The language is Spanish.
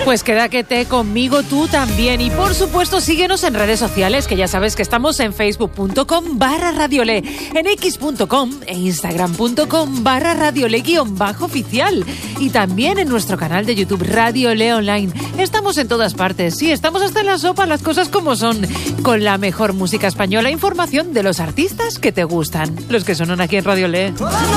Pues quédate conmigo tú también. Y por supuesto, síguenos en redes sociales, que ya sabes que estamos en facebook.com/radiole, en x.com e instagram.com/radiole_oficial. Y también en nuestro canal de YouTube, Radio Le Online. Estamos en todas partes. Sí, estamos hasta en la sopa, las cosas como son. Con la mejor música española, información de los artistas que te gustan. Los que sonan aquí en Radio Le.